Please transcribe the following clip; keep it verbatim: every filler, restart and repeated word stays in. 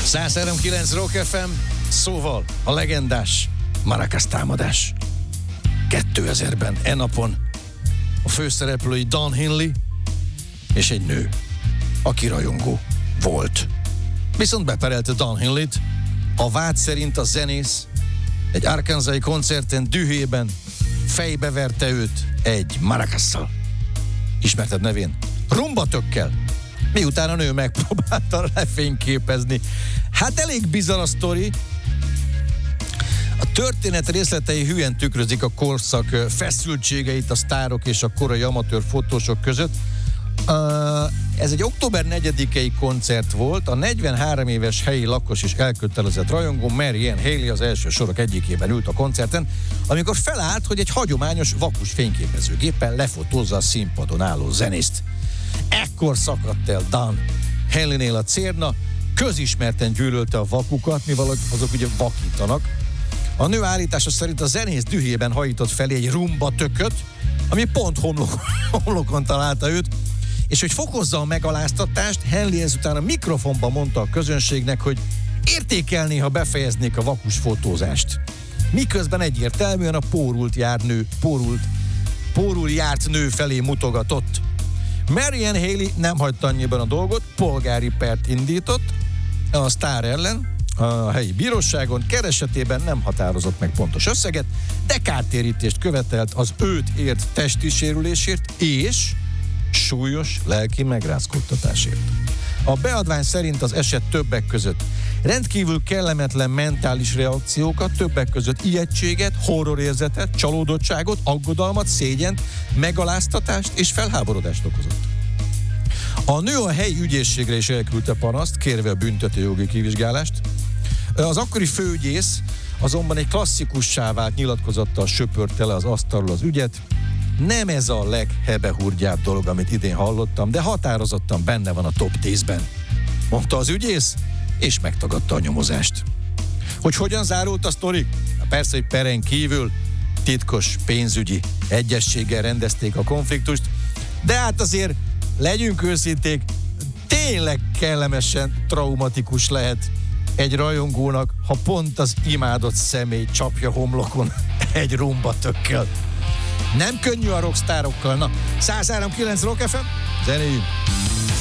száz három kilenc Rock ef em, szóval a legendás Maracas támadás. kétezerben, e napon a főszereplői Don Henley és egy nő, aki rajongó volt. Viszont beperelte Don Henleyt, a vád szerint a zenész egy arkansasi koncerten dühében fejbeverte őt egy maracasszal. Ismerted nevén? Rumbatökkel. Miután a nő megpróbálta lefényképezni. Hát elég bizarr a sztori. A történet részletei hülyen tükrözik a korszak feszültségeit a sztárok és a korai amatőr fotósok között. Ez egy október negyedikei koncert volt, a negyvenhárom éves helyi lakos és elkötelezett rajongó Marianne Haley az első sorok egyikében ült a koncerten, amikor felállt, hogy egy hagyományos vakus fényképezőgéppel lefotózza a színpadon álló zenészt. Ekkor szakadt el Don Henleynél a cérna, közismerten gyűlölte a vakukat, mivel azok ugye vakítanak. A nő állítása szerint a zenész dühében hajított felé egy rumba tököt, ami pont homlok, homlokon találta őt, és hogy fokozza a megaláztatást, Henley ezután a mikrofonban mondta a közönségnek, hogy értékelné, ha befejeznék a vakus fotózást. Miközben egyértelműen a pórult járt nő, pórult, pórul járt nő felé mutogatott. Marianne Haley nem hagyta annyiban a dolgot, polgári pert indított a sztár ellen, a helyi bíróságon, keresetében nem határozott meg pontos összeget, de kártérítést követelt az őt ért testi sérülésért és súlyos lelki megrázkódtatásért. A beadvány szerint az eset többek között rendkívül kellemetlen mentális reakciókat, többek között ijegységet, horrorérzetet, csalódottságot, aggodalmat, szégyent, megaláztatást és felháborodást okozott. A nő a helyi ügyészségre is elküldte panaszt, kérve a büntetőjogi kivizsgálást. Az akkori főügyész azonban egy klasszikussá vált nyilatkozattal söpörte le az asztalról az ügyet. Nem ez a leghebehurgyább dolog, amit idén hallottam, de határozottan benne van a top tízben, mondta az ügyész, és megtagadta a nyomozást. Hogy hogyan zárult a sztori? Persze, hogy peren kívül titkos pénzügyi egyezséggel rendezték a konfliktust, de hát azért legyünk őszinték, tényleg kellemesen traumatikus lehet egy rajongónak, ha pont az imádott személy csapja homlokon egy rumbatökkel. Nem könnyű a rockstárokkkal. Na, száz három kilenc Rock ef em, zenéjünk!